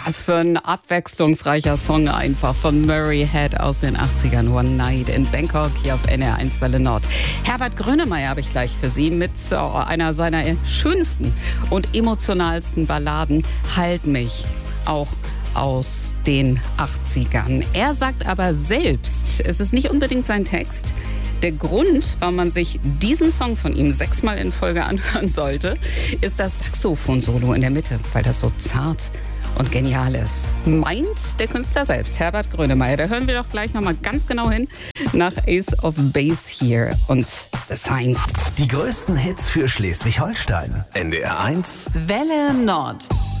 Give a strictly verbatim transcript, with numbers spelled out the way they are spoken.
Was für ein abwechslungsreicher Song einfach von Murray Head aus den achtzigern. One Night in Bangkok hier auf N R eins Welle Nord. Herbert Grönemeyer habe ich gleich für Sie mit oh, einer seiner schönsten und emotionalsten Balladen, Halt mich, auch aus den achtzigern. Er sagt aber selbst, es ist nicht unbedingt sein Text. Der Grund, warum man sich diesen Song von ihm sechsmal in Folge anhören sollte, ist das Saxophon-Solo in der Mitte, weil das so zart und genial ist. Meint der Künstler selbst, Herbert Grönemeyer. Da hören wir doch gleich nochmal ganz genau hin nach Ace of Base hier und The Sign. Die größten Hits für Schleswig-Holstein. N D R eins Welle Nord.